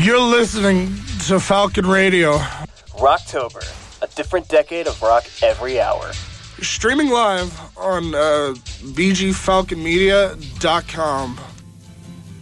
You're listening to Falcon Radio. Rocktober, a different decade of rock every hour. Streaming live on bgfalconmedia.com.